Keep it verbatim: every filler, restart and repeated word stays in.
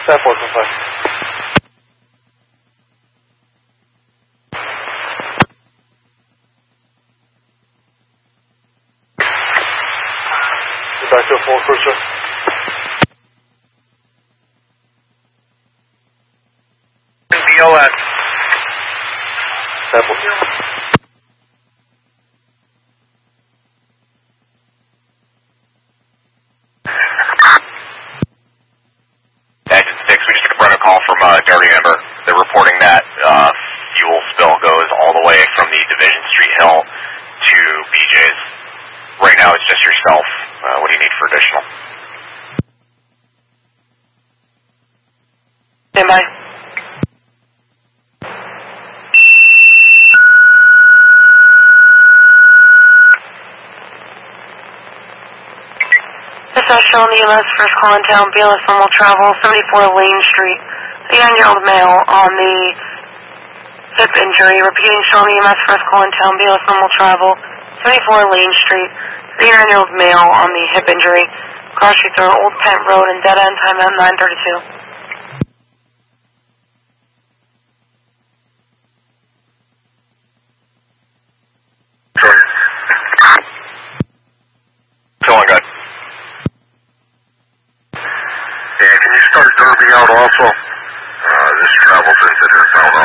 Staff working fine. Get back to a full crew, sir. B O S. Staff working. Call from uh, Derby member. They're reporting that uh, fuel spill goes all the way from the Division Street Hill to B J's. Right now it's just yourself. Uh, what do you need for additional? Stand by. This is showing the E M S first call in town, B L S normal travel, seventy-four Lane Street. thirty-nine-year-old male on the hip injury. Repeating, showing E M S first call in town, B L S normal travel, seventy-four Lane Street. thirty-nine-year-old male on the hip injury. Cross street through Old Kent Road and dead end, time at nine thirty-two. Going good. Yeah, can you start Derby out also? Uh, this travel just did her found